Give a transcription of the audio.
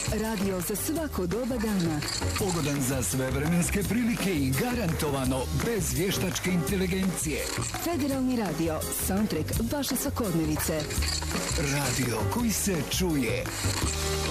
Radio za svako doba dana. Pogodan za sve vremenske prilike i garantovano bez vještačke inteligencije. Federalni radio, soundtrack vaše svakodnevice. Radio koji se čuje.